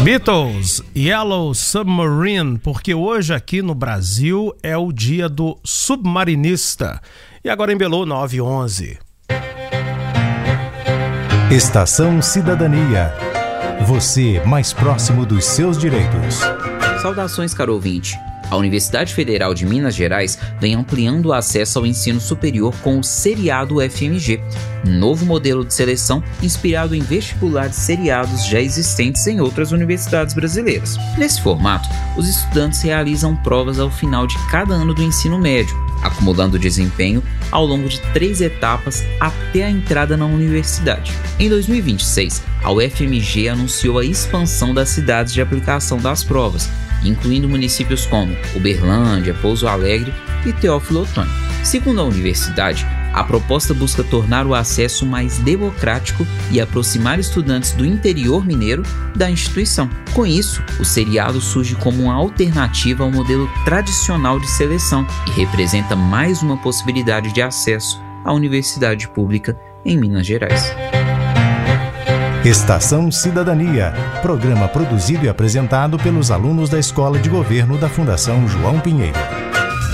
Beatles, Yellow Submarine, porque hoje aqui no Brasil é o dia do submarinista. E agora em Belo, 9h11. Estação Cidadania. Você mais próximo dos seus direitos. Saudações, caro ouvinte. A Universidade Federal de Minas Gerais vem ampliando o acesso ao ensino superior com o Seriado FMG, novo modelo de seleção inspirado em vestibulares seriados já existentes em outras universidades brasileiras. Nesse formato, os estudantes realizam provas ao final de cada ano do ensino médio, acumulando desempenho ao longo de 3 etapas até a entrada na universidade. Em 2026, a UFMG anunciou a expansão das cidades de aplicação das provas, incluindo municípios como Uberlândia, Pouso Alegre e Teófilo Otoni. Segundo a universidade, a proposta busca tornar o acesso mais democrático e aproximar estudantes do interior mineiro da instituição. Com isso, o seriado surge como uma alternativa ao modelo tradicional de seleção e representa mais uma possibilidade de acesso à universidade pública em Minas Gerais. Estação Cidadania, programa produzido e apresentado pelos alunos da Escola de Governo da Fundação João Pinheiro.